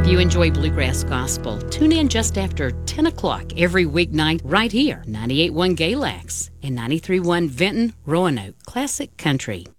you enjoy Bluegrass Gospel, tune in just after 10 o'clock every weeknight right here, 98.1 Galax and 93.1 Vinton, Roanoke Classic Country.